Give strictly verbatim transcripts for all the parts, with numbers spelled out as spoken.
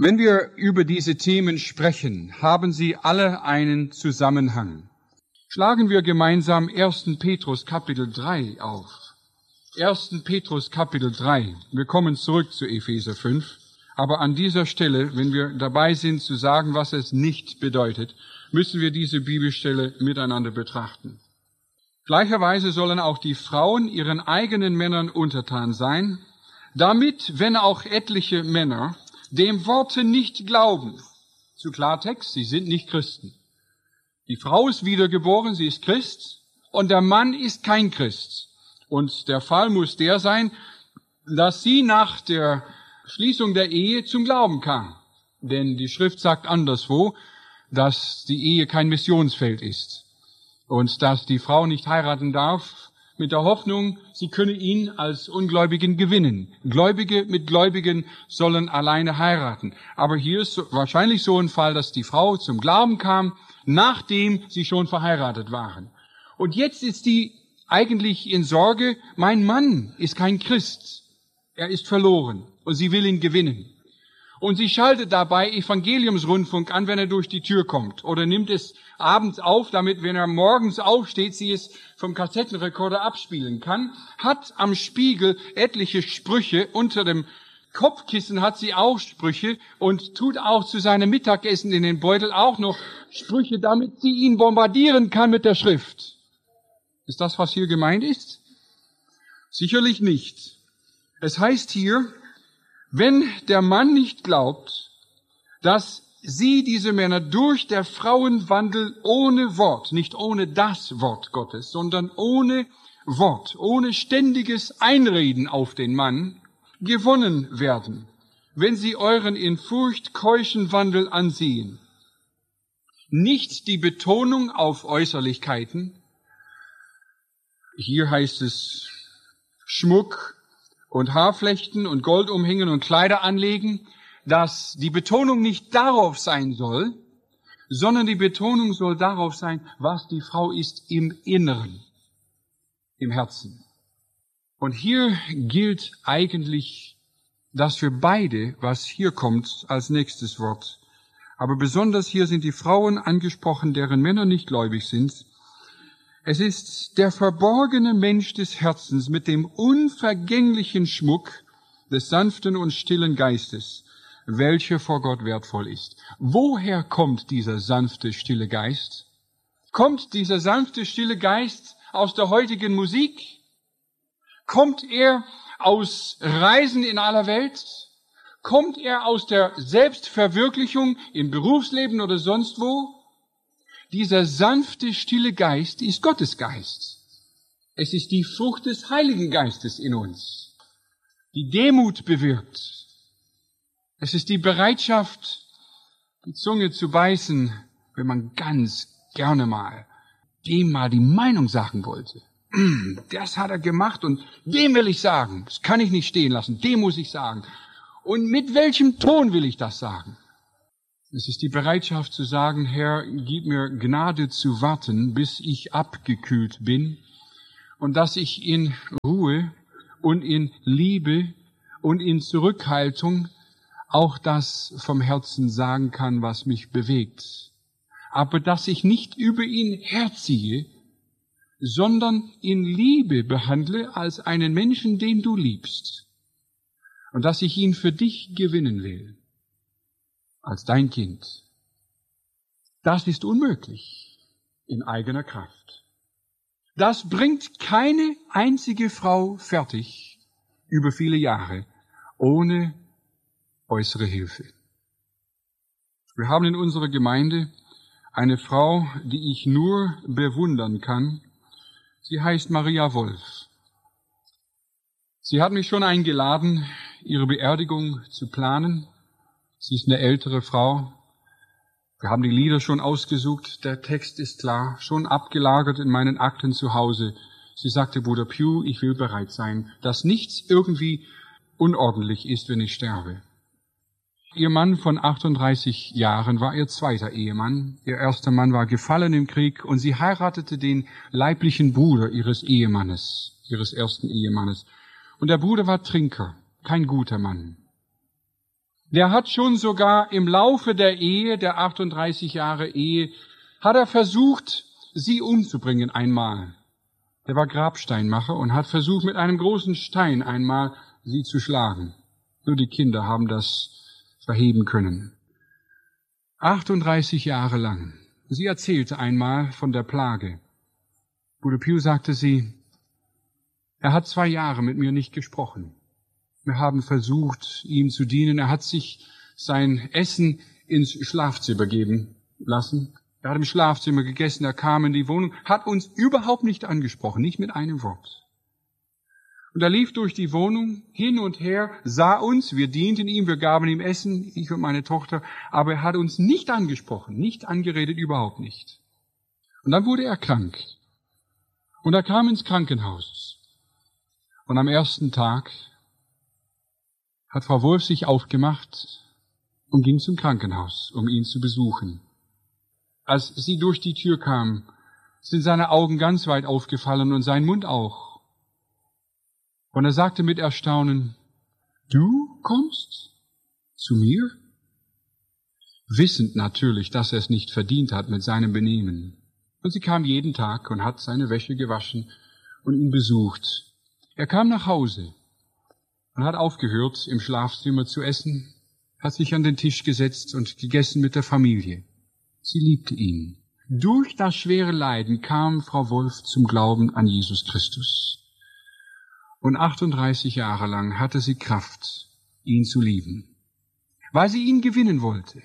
Wenn wir über diese Themen sprechen, haben sie alle einen Zusammenhang. Schlagen wir gemeinsam ersten Petrus Kapitel drei auf. ersten Petrus Kapitel drei. Wir kommen zurück zu Epheser fünf. Aber an dieser Stelle, wenn wir dabei sind zu sagen, was es nicht bedeutet, müssen wir diese Bibelstelle miteinander betrachten. Gleicherweise sollen auch die Frauen ihren eigenen Männern untertan sein, damit, wenn auch etliche Männer dem Worte nicht glauben, zu Klartext, sie sind nicht Christen. Die Frau ist wiedergeboren, sie ist Christ, und der Mann ist kein Christ. Und der Fall muss der sein, dass sie nach der Schließung der Ehe zum Glauben kam. Denn die Schrift sagt anderswo, dass die Ehe kein Missionsfeld ist und dass die Frau nicht heiraten darf mit der Hoffnung, sie könne ihn als Ungläubigen gewinnen. Gläubige mit Gläubigen sollen alleine heiraten. Aber hier ist wahrscheinlich so ein Fall, dass die Frau zum Glauben kam, nachdem sie schon verheiratet waren. Und jetzt ist die eigentlich in Sorge, mein Mann ist kein Christ. Er ist verloren und sie will ihn gewinnen. Und sie schaltet dabei Evangeliumsrundfunk an, wenn er durch die Tür kommt. Oder nimmt es abends auf, damit, wenn er morgens aufsteht, sie es vom Kassettenrekorder abspielen kann. Hat am Spiegel etliche Sprüche. Unter dem Kopfkissen hat sie auch Sprüche und tut auch zu seinem Mittagessen in den Beutel auch noch Sprüche, damit sie ihn bombardieren kann mit der Schrift. Ist das, was hier gemeint ist? Sicherlich nicht. Es heißt hier, wenn der Mann nicht glaubt, dass sie, diese Männer, durch der Frauenwandel ohne Wort, nicht ohne das Wort Gottes, sondern ohne Wort, ohne ständiges Einreden auf den Mann, gewonnen werden, wenn sie euren in Furcht keuschen Wandel ansehen. Nicht die Betonung auf Äußerlichkeiten, hier heißt es Schmuck und Haarflechten und Goldumhängen und Kleider anlegen, dass die Betonung nicht darauf sein soll, sondern die Betonung soll darauf sein, was die Frau ist im Inneren, im Herzen. Und hier gilt eigentlich das für beide, was hier kommt als nächstes Wort. Aber besonders hier sind die Frauen angesprochen, deren Männer nicht gläubig sind. Es ist der verborgene Mensch des Herzens mit dem unvergänglichen Schmuck des sanften und stillen Geistes, welcher vor Gott wertvoll ist. Woher kommt dieser sanfte, stille Geist? Kommt dieser sanfte, stille Geist aus der heutigen Musik? Kommt er aus Reisen in aller Welt? Kommt er aus der Selbstverwirklichung im Berufsleben oder sonst wo? Dieser sanfte, stille Geist ist Gottes Geist. Es ist die Frucht des Heiligen Geistes in uns, die Demut bewirkt. Es ist die Bereitschaft, die Zunge zu beißen, wenn man ganz gerne mal dem mal die Meinung sagen wollte. Das hat er gemacht und dem will ich sagen. Das kann ich nicht stehen lassen, dem muss ich sagen. Und mit welchem Ton will ich das sagen? Es ist die Bereitschaft zu sagen, Herr, gib mir Gnade zu warten, bis ich abgekühlt bin und dass ich in Ruhe und in Liebe und in Zurückhaltung auch das vom Herzen sagen kann, was mich bewegt. Aber dass ich nicht über ihn herziehe, sondern in Liebe behandle als einen Menschen, den du liebst. Und dass ich ihn für dich gewinnen will. Als dein Kind. Das ist unmöglich in eigener Kraft. Das bringt keine einzige Frau fertig über viele Jahre ohne äußere Hilfe. Wir haben in unserer Gemeinde eine Frau, die ich nur bewundern kann. Sie heißt Maria Wolf. Sie hat mich schon eingeladen, ihre Beerdigung zu planen. Sie ist eine ältere Frau. Wir haben die Lieder schon ausgesucht. Der Text ist klar, schon abgelagert in meinen Akten zu Hause. Sie sagte, Bruder Pugh, ich will bereit sein, dass nichts irgendwie unordentlich ist, wenn ich sterbe. Ihr Mann von achtunddreißig Jahren war ihr zweiter Ehemann. Ihr erster Mann war gefallen im Krieg und sie heiratete den leiblichen Bruder ihres Ehemannes, ihres ersten Ehemannes. Und der Bruder war Trinker, kein guter Mann. Der hat schon sogar im Laufe der Ehe, der achtunddreißig Jahre Ehe, hat er versucht, sie umzubringen einmal. Der war Grabsteinmacher und hat versucht, mit einem großen Stein einmal sie zu schlagen. Nur die Kinder haben das verheben können. achtunddreißig Jahre lang. Sie erzählte einmal von der Plage. Bruder Pew sagte sie, er hat zwei Jahre mit mir nicht gesprochen. Wir haben versucht, ihm zu dienen. Er hat sich sein Essen ins Schlafzimmer geben lassen. Er hat im Schlafzimmer gegessen, er kam in die Wohnung, hat uns überhaupt nicht angesprochen, nicht mit einem Wort. Und er lief durch die Wohnung hin und her, sah uns, wir dienten ihm, wir gaben ihm Essen, ich und meine Tochter, aber er hat uns nicht angesprochen, nicht angeredet, überhaupt nicht. Und dann wurde er krank. Und er kam ins Krankenhaus. Und am ersten Tag hat Frau Wolf sich aufgemacht und ging zum Krankenhaus, um ihn zu besuchen. Als sie durch die Tür kam, sind seine Augen ganz weit aufgefallen und sein Mund auch. Und er sagte mit Erstaunen, du kommst zu mir? Wissend natürlich, dass er es nicht verdient hat mit seinem Benehmen. Und sie kam jeden Tag und hat seine Wäsche gewaschen und ihn besucht. Er kam nach Hause und hat aufgehört, im Schlafzimmer zu essen, hat sich an den Tisch gesetzt und gegessen mit der Familie. Sie liebte ihn. Durch das schwere Leiden kam Frau Wolf zum Glauben an Jesus Christus. Und achtunddreißig Jahre lang hatte sie Kraft, ihn zu lieben, weil sie ihn gewinnen wollte.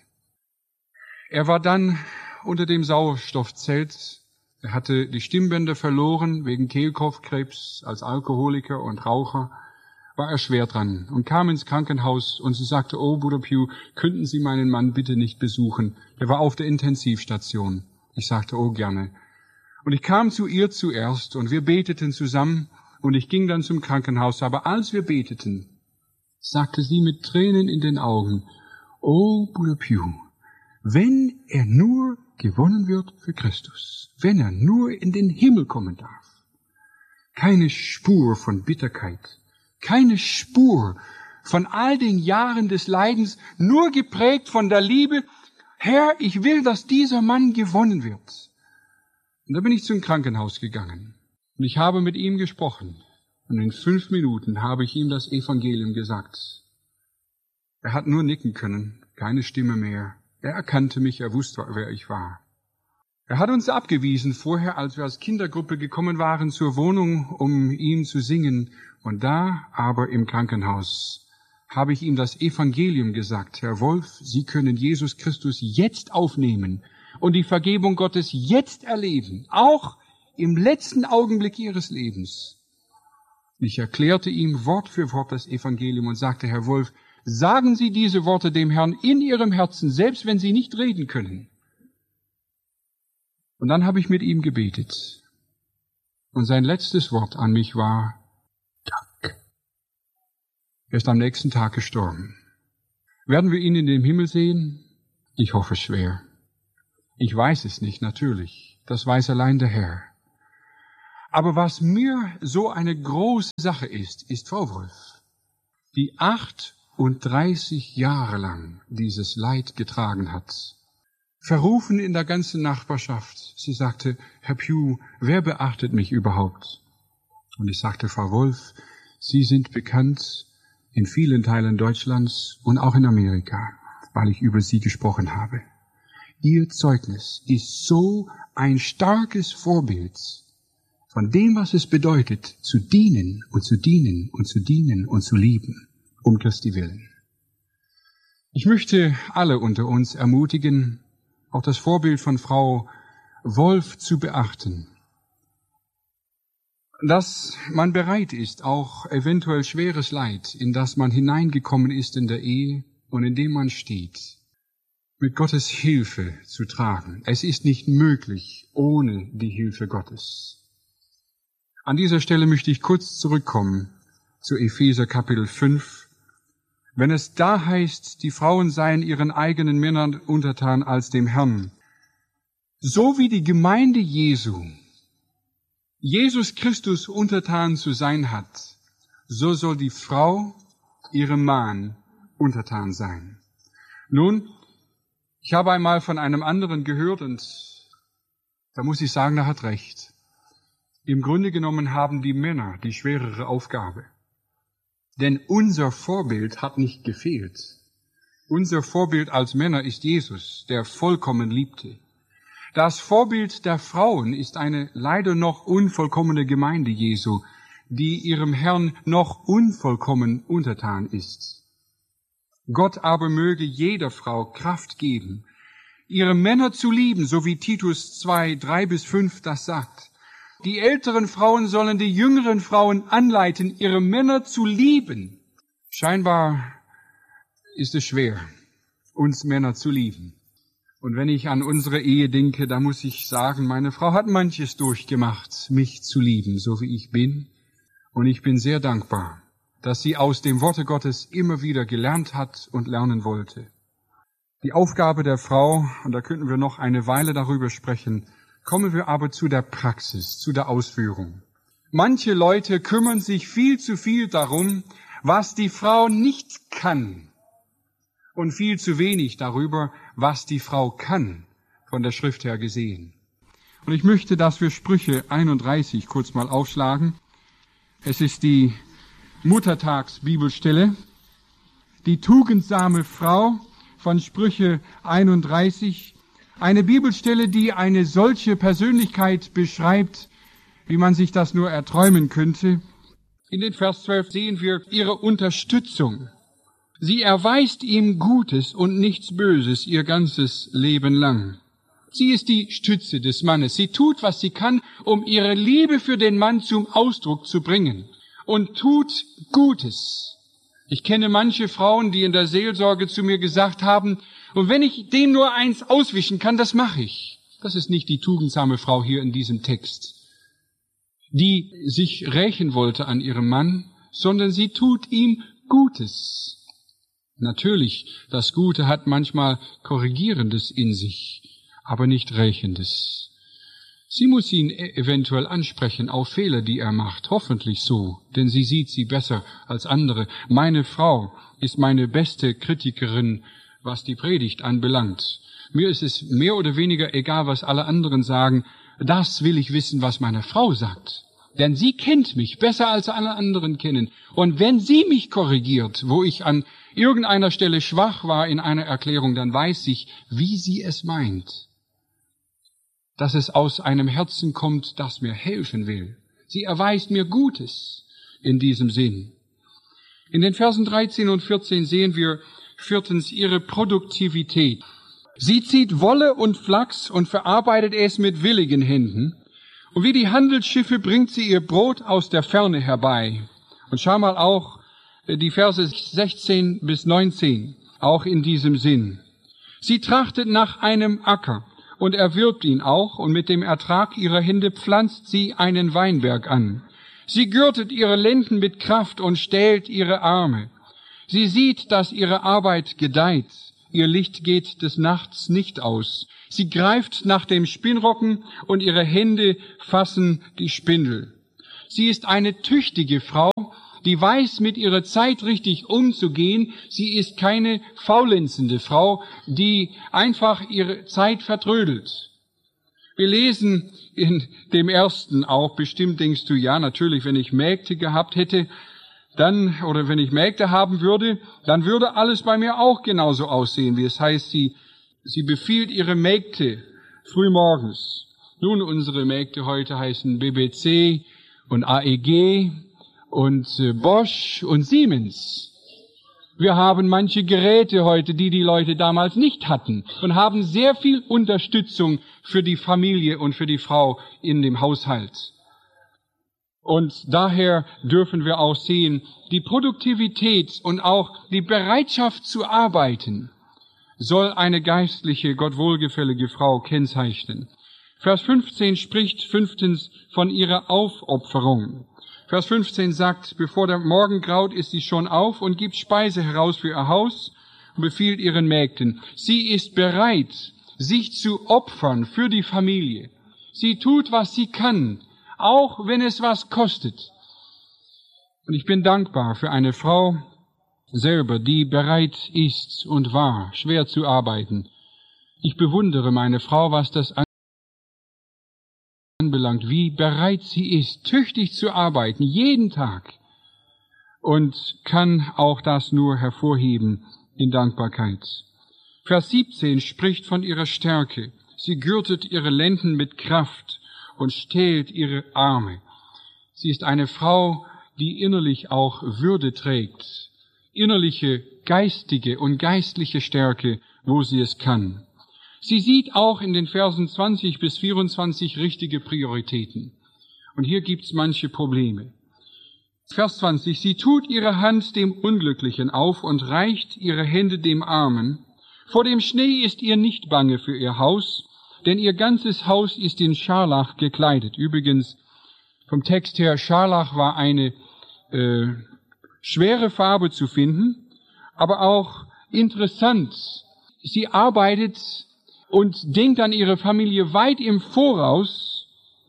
Er war dann unter dem Sauerstoffzelt. Er hatte die Stimmbänder verloren wegen Kehlkopfkrebs. Als Alkoholiker und Raucher war er schwer dran und kam ins Krankenhaus und sie sagte, oh, Bruder Pew, könnten Sie meinen Mann bitte nicht besuchen? Er war auf der Intensivstation. Ich sagte, oh, gerne. Und ich kam zu ihr zuerst und wir beteten zusammen und ich ging dann zum Krankenhaus. Aber als wir beteten, sagte sie mit Tränen in den Augen, oh, Bruder Pew, wenn er nur gewonnen wird für Christus, wenn er nur in den Himmel kommen darf, keine Spur von Bitterkeit, keine Spur von all den Jahren des Leidens, nur geprägt von der Liebe, Herr, ich will, dass dieser Mann gewonnen wird. Und da bin ich zum Krankenhaus gegangen und ich habe mit ihm gesprochen und in fünf Minuten habe ich ihm das Evangelium gesagt. Er hat nur nicken können, keine Stimme mehr. Er erkannte mich, er wusste, wer ich war. Er hat uns abgewiesen vorher, als wir als Kindergruppe gekommen waren zur Wohnung, um ihm zu singen. Und da aber im Krankenhaus habe ich ihm das Evangelium gesagt. Herr Wolf, Sie können Jesus Christus jetzt aufnehmen und die Vergebung Gottes jetzt erleben, auch im letzten Augenblick Ihres Lebens. Ich erklärte ihm Wort für Wort das Evangelium und sagte, Herr Wolf, sagen Sie diese Worte dem Herrn in Ihrem Herzen, selbst wenn Sie nicht reden können. Und dann habe ich mit ihm gebetet. Und sein letztes Wort an mich war, Dank. Er ist am nächsten Tag gestorben. Werden wir ihn in dem Himmel sehen? Ich hoffe schwer. Ich weiß es nicht, natürlich. Das weiß allein der Herr. Aber was mir so eine große Sache ist, ist Frau Wolf, die achtunddreißig Jahre lang dieses Leid getragen hat. Verrufen in der ganzen Nachbarschaft. Sie sagte, Herr Pew, wer beachtet mich überhaupt? Und ich sagte, Frau Wolf, Sie sind bekannt in vielen Teilen Deutschlands und auch in Amerika, weil ich über Sie gesprochen habe. Ihr Zeugnis ist so ein starkes Vorbild von dem, was es bedeutet, zu dienen und zu dienen und zu dienen und zu lieben, um Christi willen. Ich möchte alle unter uns ermutigen, auch das Vorbild von Frau Wolf zu beachten, dass man bereit ist, auch eventuell schweres Leid, in das man hineingekommen ist in der Ehe und in dem man steht, mit Gottes Hilfe zu tragen. Es ist nicht möglich ohne die Hilfe Gottes. An dieser Stelle möchte ich kurz zurückkommen zu Epheser Kapitel fünf. Wenn es da heißt, die Frauen seien ihren eigenen Männern untertan als dem Herrn, so wie die Gemeinde Jesu Jesus Christus untertan zu sein hat, so soll die Frau ihrem Mann untertan sein. Nun, ich habe einmal von einem anderen gehört und da muss ich sagen, er hat recht. Im Grunde genommen haben die Männer die schwerere Aufgabe. Denn unser Vorbild hat nicht gefehlt. Unser Vorbild als Männer ist Jesus, der vollkommen liebte. Das Vorbild der Frauen ist eine leider noch unvollkommene Gemeinde Jesu, die ihrem Herrn noch unvollkommen untertan ist. Gott aber möge jeder Frau Kraft geben, ihre Männer zu lieben, so wie Titus zwei, drei bis fünf das sagt. Die älteren Frauen sollen die jüngeren Frauen anleiten, ihre Männer zu lieben. Scheinbar ist es schwer, uns Männer zu lieben. Und wenn ich an unsere Ehe denke, da muss ich sagen, meine Frau hat manches durchgemacht, mich zu lieben, so wie ich bin. Und ich bin sehr dankbar, dass sie aus dem Worte Gottes immer wieder gelernt hat und lernen wollte. Die Aufgabe der Frau, und da könnten wir noch eine Weile darüber sprechen, kommen wir aber zu der Praxis, zu der Ausführung. Manche Leute kümmern sich viel zu viel darum, was die Frau nicht kann, und viel zu wenig darüber, was die Frau kann, von der Schrift her gesehen. Und ich möchte, dass wir Sprüche einunddreißig kurz mal aufschlagen. Es ist die Muttertagsbibelstelle, die tugendsame Frau von Sprüche einunddreißig, eine Bibelstelle, die eine solche Persönlichkeit beschreibt, wie man sich das nur erträumen könnte. In den Vers zwölf sehen wir ihre Unterstützung. Sie erweist ihm Gutes und nichts Böses ihr ganzes Leben lang. Sie ist die Stütze des Mannes. Sie tut, was sie kann, um ihre Liebe für den Mann zum Ausdruck zu bringen und tut Gutes. Ich kenne manche Frauen, die in der Seelsorge zu mir gesagt haben, und wenn ich dem nur eins auswischen kann, das mache ich. Das ist nicht die tugendsame Frau hier in diesem Text, die sich rächen wollte an ihrem Mann, sondern sie tut ihm Gutes. Natürlich, das Gute hat manchmal Korrigierendes in sich, aber nicht Rächendes. Sie muss ihn eventuell ansprechen auf Fehler, die er macht, hoffentlich so, denn sie sieht sie besser als andere. Meine Frau ist meine beste Kritikerin, was die Predigt anbelangt. Mir ist es mehr oder weniger egal, was alle anderen sagen. Das will ich wissen, was meine Frau sagt. Denn sie kennt mich besser, als alle anderen kennen. Und wenn sie mich korrigiert, wo ich an irgendeiner Stelle schwach war in einer Erklärung, dann weiß ich, wie sie es meint. Dass es aus einem Herzen kommt, das mir helfen will. Sie erweist mir Gutes in diesem Sinn. In den Versen dreizehn und vierzehn sehen wir viertens ihre Produktivität. Sie zieht Wolle und Flachs und verarbeitet es mit willigen Händen. Und wie die Handelsschiffe bringt sie ihr Brot aus der Ferne herbei. Und schau mal auch die Verse sechzehn bis neunzehn, auch in diesem Sinn. Sie trachtet nach einem Acker und erwirbt ihn auch, und mit dem Ertrag ihrer Hände pflanzt sie einen Weinberg an. Sie gürtet ihre Lenden mit Kraft und stählt ihre Arme. Sie sieht, dass ihre Arbeit gedeiht. Ihr Licht geht des Nachts nicht aus. Sie greift nach dem Spinnrocken und ihre Hände fassen die Spindel. Sie ist eine tüchtige Frau, die weiß, mit ihrer Zeit richtig umzugehen. Sie ist keine faulenzende Frau, die einfach ihre Zeit vertrödelt. Wir lesen in dem ersten auch, bestimmt denkst du, ja, natürlich, wenn ich Mägde gehabt hätte, dann, oder wenn ich Mägde haben würde, dann würde alles bei mir auch genauso aussehen, wie es heißt, sie, sie befiehlt ihre Mägde frühmorgens. Nun, unsere Mägde heute heißen B B C und A E G und äh, Bosch und Siemens. Wir haben manche Geräte heute, die die Leute damals nicht hatten, und haben sehr viel Unterstützung für die Familie und für die Frau in dem Haushalt. Und daher dürfen wir auch sehen, die Produktivität und auch die Bereitschaft zu arbeiten soll eine geistliche, Gott wohlgefällige Frau kennzeichnen. Vers fünfzehn spricht fünftens von ihrer Aufopferung. Vers fünfzehn sagt, bevor der Morgen graut, ist sie schon auf und gibt Speise heraus für ihr Haus und befiehlt ihren Mägden. Sie ist bereit, sich zu opfern für die Familie. Sie tut, was sie kann, auch wenn es was kostet. Und ich bin dankbar für eine Frau, selber, die bereit ist und war, schwer zu arbeiten. Ich bewundere meine Frau, was das anbelangt, wie bereit sie ist, tüchtig zu arbeiten, jeden Tag. Und kann auch das nur hervorheben in Dankbarkeit. Vers siebzehn spricht von ihrer Stärke. Sie gürtet ihre Lenden mit Kraft und stählt ihre Arme. Sie ist eine Frau, die innerlich auch Würde trägt, innerliche, geistige und geistliche Stärke, wo sie es kann. Sie sieht auch in den Versen zwanzig bis vierundzwanzig richtige Prioritäten. Und hier gibt's manche Probleme. Vers zwanzig, sie tut ihre Hand dem Unglücklichen auf und reicht ihre Hände dem Armen. Vor dem Schnee ist ihr nicht bange für ihr Haus, denn ihr ganzes Haus ist in Scharlach gekleidet. Übrigens, vom Text her, Scharlach war eine äh, schwere Farbe zu finden, aber auch interessant. Sie arbeitet und denkt an ihre Familie weit im Voraus,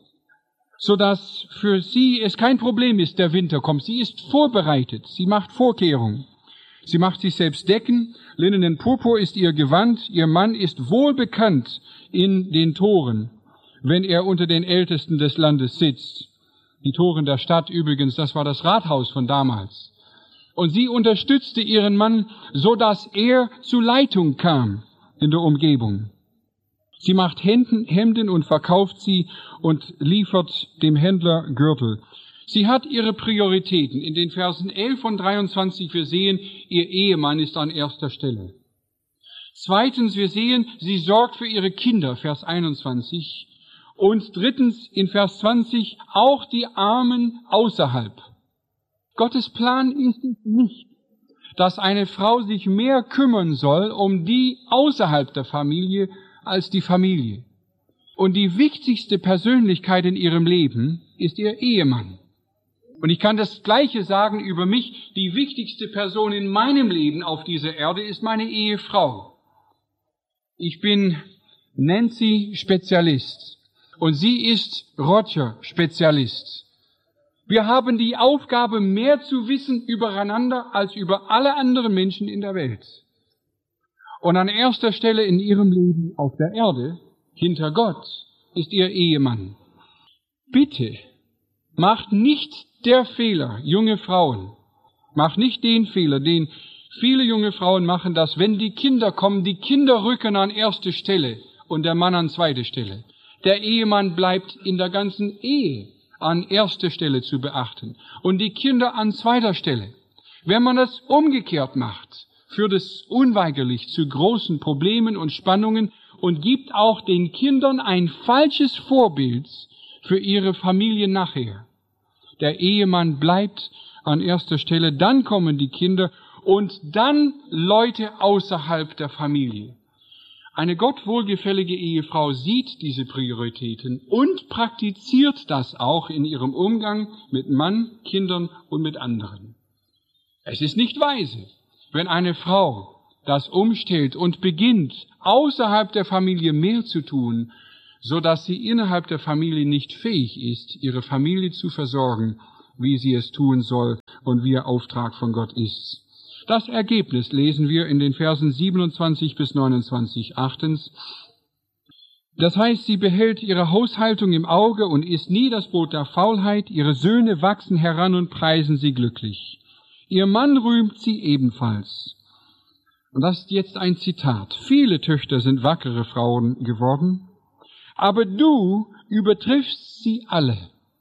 so dass für sie es kein Problem ist, der Winter kommt. Sie ist vorbereitet, sie macht Vorkehrungen. Sie macht sich selbst Decken, linnenen Purpur ist ihr Gewand, ihr Mann ist wohl bekannt in den Toren, wenn er unter den Ältesten des Landes sitzt. Die Toren der Stadt übrigens, das war das Rathaus von damals. Und sie unterstützte ihren Mann, so dass er zu Leitung kam in der Umgebung. Sie macht Hemden, Hemden und verkauft sie und liefert dem Händler Gürtel. Sie hat ihre Prioritäten. In den Versen elf und dreiundzwanzig, wir sehen, ihr Ehemann ist an erster Stelle. Zweitens, wir sehen, sie sorgt für ihre Kinder, Vers einundzwanzig. Und drittens, in Vers zwanzig, auch die Armen außerhalb. Gottes Plan ist es nicht, dass eine Frau sich mehr kümmern soll um die außerhalb der Familie als die Familie. Und die wichtigste Persönlichkeit in ihrem Leben ist ihr Ehemann. Und ich kann das Gleiche sagen über mich. Die wichtigste Person in meinem Leben auf dieser Erde ist meine Ehefrau. Ich bin Nancy Spezialist und sie ist Roger Spezialist. Wir haben die Aufgabe, mehr zu wissen übereinander als über alle anderen Menschen in der Welt. Und an erster Stelle in ihrem Leben auf der Erde, hinter Gott, ist ihr Ehemann. Bitte, macht nicht der Fehler, junge Frauen, macht nicht den Fehler, den viele junge Frauen machen, dass wenn die Kinder kommen, die Kinder rücken an erste Stelle und der Mann an zweite Stelle. Der Ehemann bleibt in der ganzen Ehe an erster Stelle zu beachten und die Kinder an zweiter Stelle. Wenn man das umgekehrt macht, führt es unweigerlich zu großen Problemen und Spannungen und gibt auch den Kindern ein falsches Vorbild für ihre Familie nachher. Der Ehemann bleibt an erster Stelle, dann kommen die Kinder und dann Leute außerhalb der Familie. Eine Gott wohlgefällige Ehefrau sieht diese Prioritäten und praktiziert das auch in ihrem Umgang mit Mann, Kindern und mit anderen. Es ist nicht weise, wenn eine Frau das umstellt und beginnt, außerhalb der Familie mehr zu tun, so dass sie innerhalb der Familie nicht fähig ist, ihre Familie zu versorgen, wie sie es tun soll und wie ihr Auftrag von Gott ist. Das Ergebnis lesen wir in den Versen siebenundzwanzig bis neunundzwanzig. Achtens. Das heißt, sie behält ihre Haushaltung im Auge und isst nie das Brot der Faulheit. Ihre Söhne wachsen heran und preisen sie glücklich. Ihr Mann rühmt sie ebenfalls. Und das ist jetzt ein Zitat. Viele Töchter sind wackere Frauen geworden, aber du übertriffst sie alle.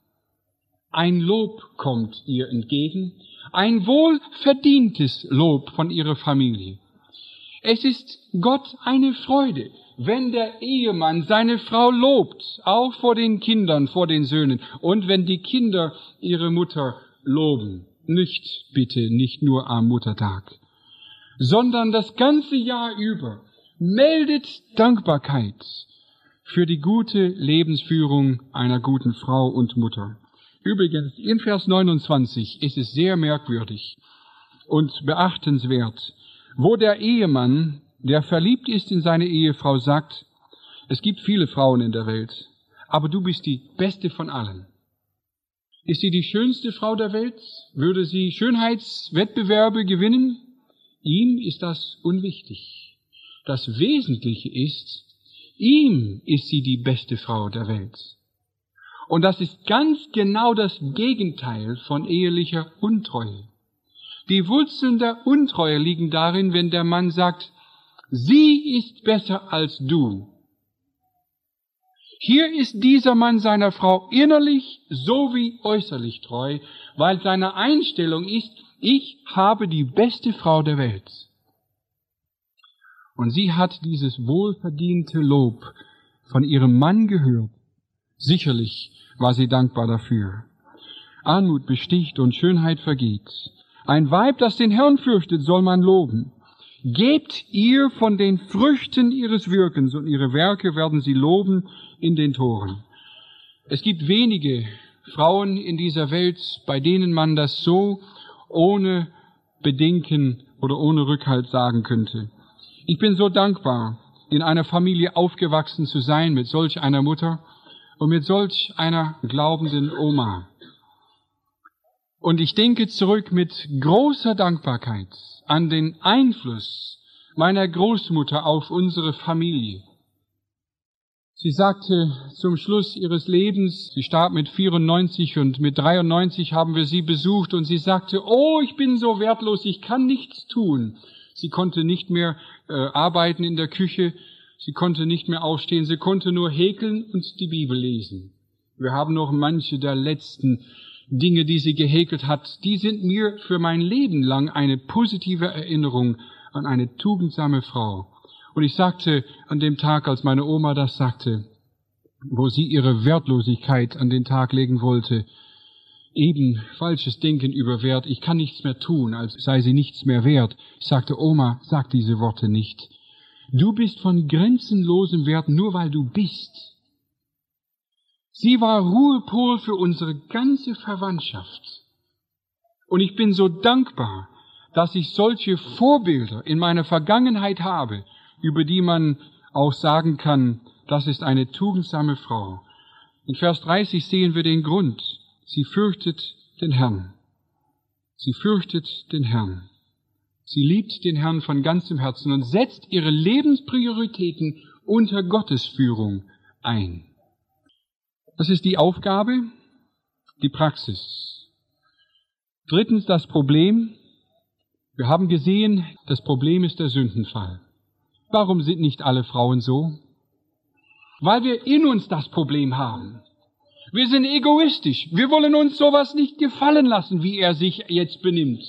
Ein Lob kommt ihr entgegen, ein wohlverdientes Lob von ihrer Familie. Es ist Gott eine Freude, wenn der Ehemann seine Frau lobt, auch vor den Kindern, vor den Söhnen, und wenn die Kinder ihre Mutter loben. Nicht, bitte, nicht nur am Muttertag, sondern das ganze Jahr über. Meldet Dankbarkeit für die gute Lebensführung einer guten Frau und Mutter. Übrigens, in Vers neunundzwanzig ist es sehr merkwürdig und beachtenswert, wo der Ehemann, der verliebt ist in seine Ehefrau, sagt, es gibt viele Frauen in der Welt, aber du bist die beste von allen. Ist sie die schönste Frau der Welt? Würde sie Schönheitswettbewerbe gewinnen? Ihm ist das unwichtig. Das Wesentliche ist, ihm ist sie die beste Frau der Welt. Und das ist ganz genau das Gegenteil von ehelicher Untreue. Die Wurzeln der Untreue liegen darin, wenn der Mann sagt, sie ist besser als du. Hier ist dieser Mann seiner Frau innerlich sowie äußerlich treu, weil seine Einstellung ist, ich habe die beste Frau der Welt. Und sie hat dieses wohlverdiente Lob von ihrem Mann gehört. Sicherlich war sie dankbar dafür. Anmut besticht und Schönheit vergeht. Ein Weib, das den Herrn fürchtet, soll man loben. Gebt ihr von den Früchten ihres Wirkens, und ihre Werke werden sie loben in den Toren. Es gibt wenige Frauen in dieser Welt, bei denen man das so ohne Bedenken oder ohne Rückhalt sagen könnte. Ich bin so dankbar, in einer Familie aufgewachsen zu sein mit solch einer Mutter und mit solch einer glaubenden Oma. Und ich denke zurück mit großer Dankbarkeit an den Einfluss meiner Großmutter auf unsere Familie. Sie sagte zum Schluss ihres Lebens, sie starb mit vierundneunzig und mit dreiundneunzig haben wir sie besucht, und sie sagte, oh, ich bin so wertlos, ich kann nichts tun. Sie konnte nicht mehr äh, arbeiten in der Küche, sie konnte nicht mehr aufstehen, sie konnte nur häkeln und die Bibel lesen. Wir haben noch manche der letzten Dinge, die sie gehäkelt hat, die sind mir für mein Leben lang eine positive Erinnerung an eine tugendsame Frau. Und ich sagte an dem Tag, als meine Oma das sagte, wo sie ihre Wertlosigkeit an den Tag legen wollte, eben falsches Denken über Wert, ich kann nichts mehr tun, als sei sie nichts mehr wert. Ich sagte, Oma, sag diese Worte nicht. Du bist von grenzenlosem Wert, nur weil du bist. Sie war Ruhepol für unsere ganze Verwandtschaft. Und ich bin so dankbar, dass ich solche Vorbilder in meiner Vergangenheit habe, über die man auch sagen kann, das ist eine tugendsame Frau. In Vers dreißig sehen wir den Grund. Sie fürchtet den Herrn. Sie fürchtet den Herrn. Sie liebt den Herrn von ganzem Herzen und setzt ihre Lebensprioritäten unter Gottes Führung ein. Das ist die Aufgabe, die Praxis. Drittens das Problem. Wir haben gesehen, das Problem ist der Sündenfall. Warum sind nicht alle Frauen so? Weil wir in uns das Problem haben. Wir sind egoistisch. Wir wollen uns sowas nicht gefallen lassen, wie er sich jetzt benimmt.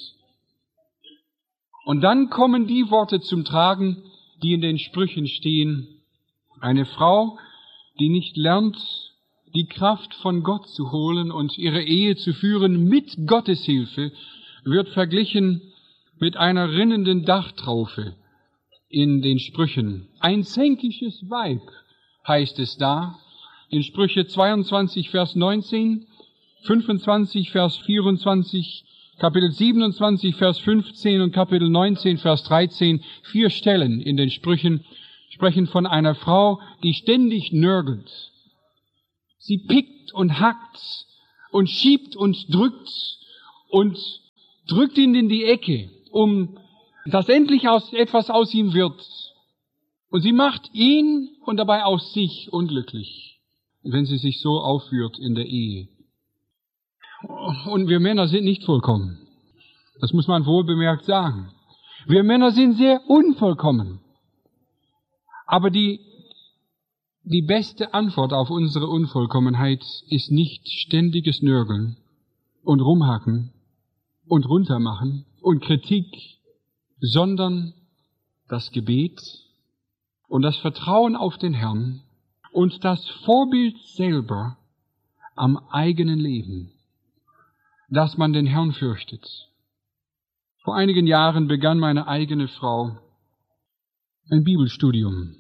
Und dann kommen die Worte zum Tragen, die in den Sprüchen stehen. Eine Frau, die nicht lernt, die Kraft von Gott zu holen und ihre Ehe zu führen mit Gottes Hilfe, wird verglichen mit einer rinnenden Dachtraufe in den Sprüchen. Ein zänkisches Weib, heißt es da, in Sprüche zweiundzwanzig, Vers neunzehn, fünfundzwanzig, Vers vierundzwanzig, Kapitel siebenundzwanzig, Vers fünfzehn und Kapitel neunzehn, Vers dreizehn, vier Stellen in den Sprüchen sprechen von einer Frau, die ständig nörgelt. Sie pickt und hackt und schiebt und drückt und drückt ihn in die Ecke, um dass endlich aus, etwas aus ihm wird. Und sie macht ihn und dabei aus sich unglücklich, wenn sie sich so aufführt in der Ehe. Und wir Männer sind nicht vollkommen. Das muss man wohl bemerkt sagen. Wir Männer sind sehr unvollkommen. Aber die, die beste Antwort auf unsere Unvollkommenheit ist nicht ständiges Nörgeln und Rumhacken und Runtermachen und Kritik, sondern das Gebet und das Vertrauen auf den Herrn und das Vorbild selber am eigenen Leben, dass man den Herrn fürchtet. Vor einigen Jahren begann meine eigene Frau ein Bibelstudium.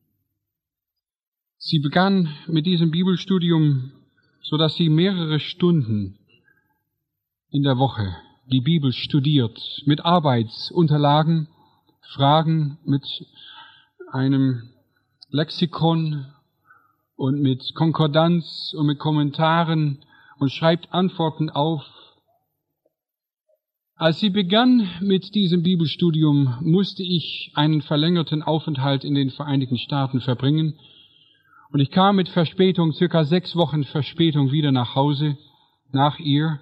Sie begann mit diesem Bibelstudium, so dass sie mehrere Stunden in der Woche die Bibel studiert, mit Arbeitsunterlagen, Fragen, mit einem Lexikon und mit Konkordanz und mit Kommentaren und schreibt Antworten auf. Als sie begann mit diesem Bibelstudium, musste ich einen verlängerten Aufenthalt in den Vereinigten Staaten verbringen. Und ich kam mit Verspätung, circa sechs Wochen Verspätung, wieder nach Hause, nach ihr.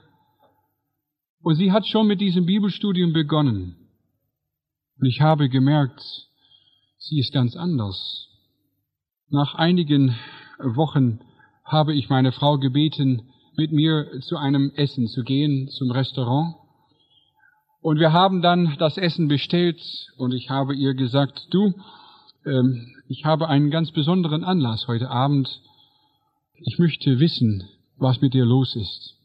Und sie hat schon mit diesem Bibelstudium begonnen. Und ich habe gemerkt, sie ist ganz anders. Nach einigen Wochen habe ich meine Frau gebeten, mit mir zu einem Essen zu gehen, zum Restaurant. Und wir haben dann das Essen bestellt und ich habe ihr gesagt, du, ähm, ich habe einen ganz besonderen Anlass heute Abend. Ich möchte wissen, was mit dir los ist.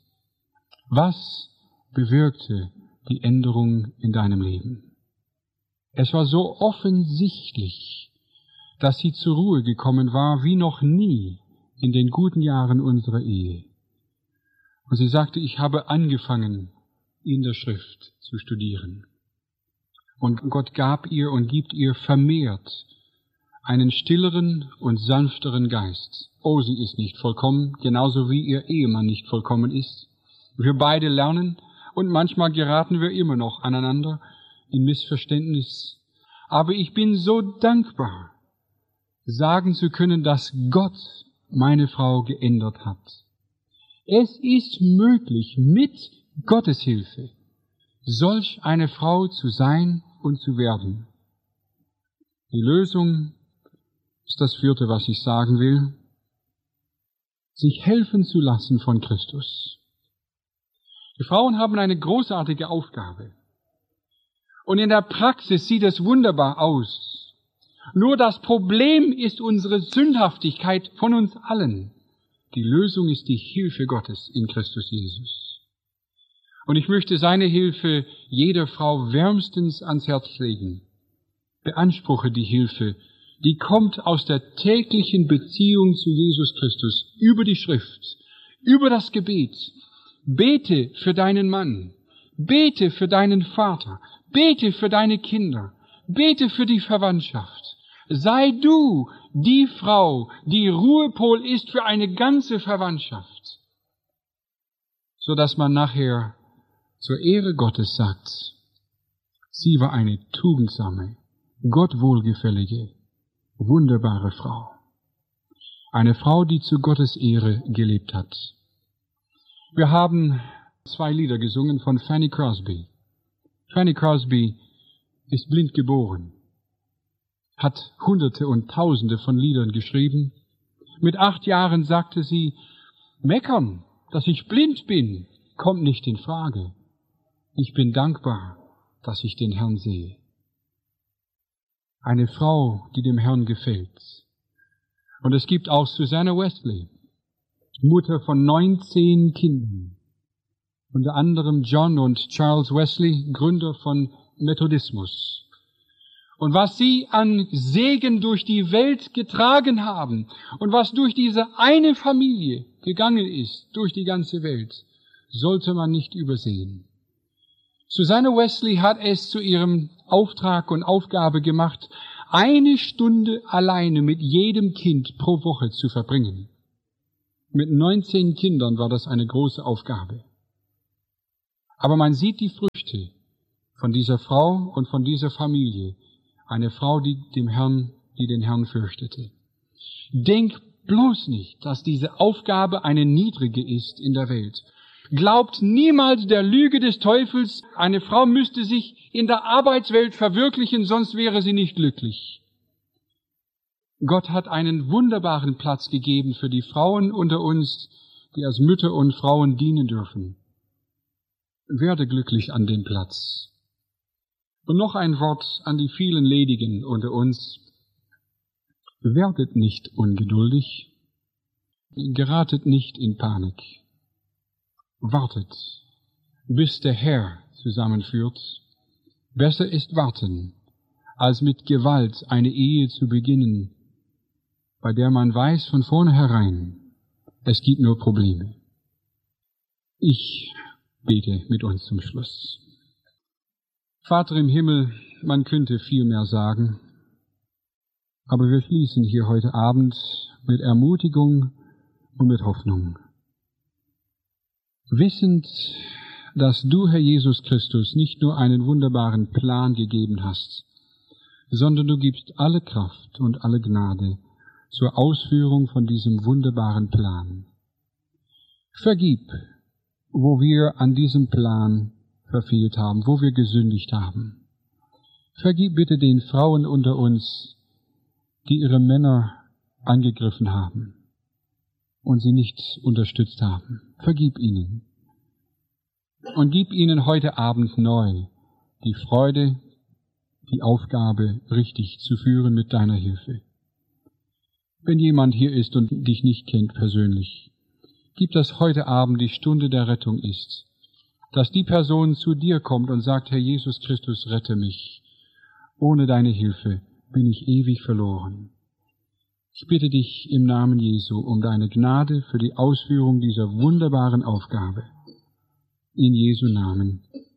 Was bewirkte die Änderung in deinem Leben? Es war so offensichtlich, dass sie zur Ruhe gekommen war, wie noch nie in den guten Jahren unserer Ehe. Und sie sagte, ich habe angefangen, in der Schrift zu studieren. Und Gott gab ihr und gibt ihr vermehrt einen stilleren und sanfteren Geist. Oh, sie ist nicht vollkommen, genauso wie ihr Ehemann nicht vollkommen ist. Wir beide lernen und manchmal geraten wir immer noch aneinander in Missverständnis. Aber ich bin so dankbar, sagen zu können, dass Gott meine Frau geändert hat. Es ist möglich, mit Gottes Hilfe, solch eine Frau zu sein und zu werden. Die Lösung ist das vierte, was ich sagen will. Sich helfen zu lassen von Christus. Die Frauen haben eine großartige Aufgabe. Und in der Praxis sieht es wunderbar aus. Nur das Problem ist unsere Sündhaftigkeit von uns allen. Die Lösung ist die Hilfe Gottes in Christus Jesus. Und ich möchte seine Hilfe jeder Frau wärmstens ans Herz legen. Beanspruche die Hilfe, die kommt aus der täglichen Beziehung zu Jesus Christus, über die Schrift, über das Gebet. Bete für deinen Mann, bete für deinen Vater, bete für deine Kinder, bete für die Verwandtschaft. Sei du die Frau, die Ruhepol ist für eine ganze Verwandtschaft, so dass man nachher zur Ehre Gottes sagt, sie war eine tugendsame, Gott wohlgefällige, wunderbare Frau. Eine Frau, die zu Gottes Ehre gelebt hat. Wir haben zwei Lieder gesungen von Fanny Crosby. Fanny Crosby ist blind geboren, hat Hunderte und Tausende von Liedern geschrieben. Mit acht Jahren sagte sie, meckern, dass ich blind bin, kommt nicht in Frage. Ich bin dankbar, dass ich den Herrn sehe. Eine Frau, die dem Herrn gefällt. Und es gibt auch Susanna Wesley, Mutter von neunzehn Kindern. Unter anderem John und Charles Wesley, Gründer von Methodismus. Und was sie an Segen durch die Welt getragen haben und was durch diese eine Familie gegangen ist, durch die ganze Welt, sollte man nicht übersehen. Susanna Wesley hat es zu ihrem Auftrag und Aufgabe gemacht, eine Stunde alleine mit jedem Kind pro Woche zu verbringen. Mit neunzehn Kindern war das eine große Aufgabe. Aber man sieht die Früchte von dieser Frau und von dieser Familie. Eine Frau, die dem Herrn, die den Herrn fürchtete. Denk bloß nicht, dass diese Aufgabe eine niedrige ist in der Welt. Glaubt niemals der Lüge des Teufels, eine Frau müsste sich in der Arbeitswelt verwirklichen, sonst wäre sie nicht glücklich. Gott hat einen wunderbaren Platz gegeben für die Frauen unter uns, die als Mütter und Frauen dienen dürfen. Werde glücklich an dem Platz. Und noch ein Wort an die vielen Ledigen unter uns. Werdet nicht ungeduldig, geratet nicht in Panik. Wartet, bis der Herr zusammenführt. Besser ist warten, als mit Gewalt eine Ehe zu beginnen, bei der man weiß von vornherein, es gibt nur Probleme. Ich bete mit uns zum Schluss. Vater im Himmel, man könnte viel mehr sagen, aber wir schließen hier heute Abend mit Ermutigung und mit Hoffnung. Wissend, dass du, Herr Jesus Christus, nicht nur einen wunderbaren Plan gegeben hast, sondern du gibst alle Kraft und alle Gnade zur Ausführung von diesem wunderbaren Plan. Vergib, wo wir an diesem Plan verfehlt haben, wo wir gesündigt haben. Vergib bitte den Frauen unter uns, die ihre Männer angegriffen haben und sie nicht unterstützt haben. Vergib ihnen. Und gib ihnen heute Abend neu die Freude, die Aufgabe richtig zu führen mit deiner Hilfe. Wenn jemand hier ist und dich nicht kennt persönlich, gib, dass heute Abend die Stunde der Rettung ist, dass die Person zu dir kommt und sagt, Herr Jesus Christus, rette mich. Ohne deine Hilfe bin ich ewig verloren. Ich bitte dich im Namen Jesu um deine Gnade für die Ausführung dieser wunderbaren Aufgabe. In Jesu Namen.